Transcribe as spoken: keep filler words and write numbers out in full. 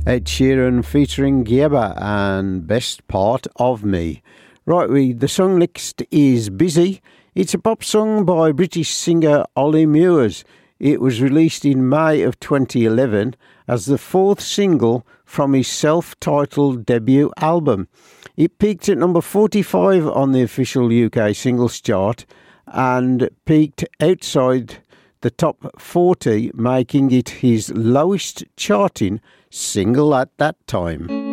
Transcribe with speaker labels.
Speaker 1: Ed Sheeran featuring Gieba and Best Part of Me. Right, we the song next is Busy. It's a pop song by British singer Ollie Murs. It was released in May of twenty eleven as the fourth single from his self-titled debut album. It peaked at number forty-five on the official U K singles chart and peaked outside the top forty, making it his lowest charting single at that time.